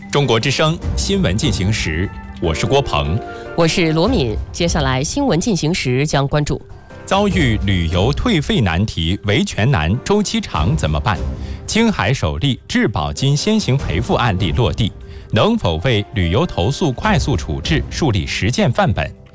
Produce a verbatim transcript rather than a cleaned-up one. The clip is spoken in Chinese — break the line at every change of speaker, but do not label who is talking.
中国之声新闻进行时，我是郭鹏，
我是罗敏。接下来新闻进行时将关注：
遭遇旅游退费难题，维权难，周期长怎么办？青海首例质保金先行赔付案例落地，能否为旅游投诉快速处置树立实践范本？